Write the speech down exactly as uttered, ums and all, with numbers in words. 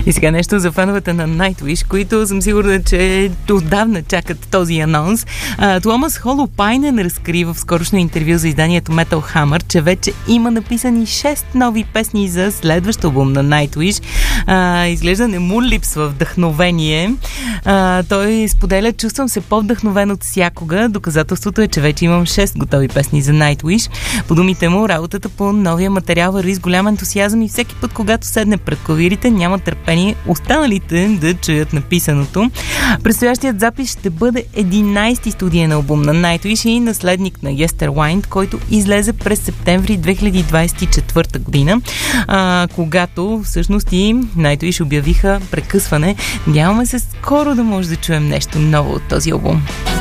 И сега нещо за феновете на Nightwish, които съм сигурна, че отдавна чакат този анонс. Туомас Холопайнен разкри в скорошно интервю за изданието Metal Hammer, че вече има написани шест нови песни за следващ албум на Nightwish. А, изглежда не му липсва вдъхновение. А, той споделя: чувствам се по-вдъхновен от всякога. Доказателството е, че вече имам шест готови песни за Nightwish. По думите му, работата по новия материал върви с голям ентусиазъм и всеки път, когато седне пред клавирите, няма търпение останалите да чуят написаното. Предстоящият запис ще бъде единайсети студиен албум на Nightwish и наследник на Yesterwind, който излезе през септември две хиляди двадесет и четвърта година, а, когато всъщност и Nightwish обявиха прекъсване. Надяваме се скоро да може да чуем нещо ново от този албум.